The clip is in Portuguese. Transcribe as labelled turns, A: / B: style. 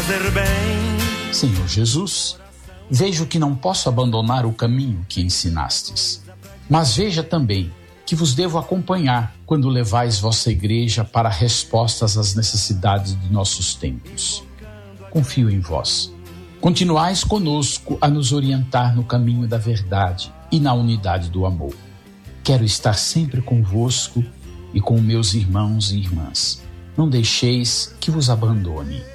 A: fazer bem.
B: Senhor Jesus, vejo que não posso abandonar o caminho que ensinastes, mas veja também que vos devo acompanhar quando levais vossa igreja para respostas às necessidades de nossos tempos. Confio em vós. Continuais conosco a nos orientar no caminho da verdade e na unidade do amor. Quero estar sempre convosco e com meus irmãos e irmãs. Não deixeis que vos abandone.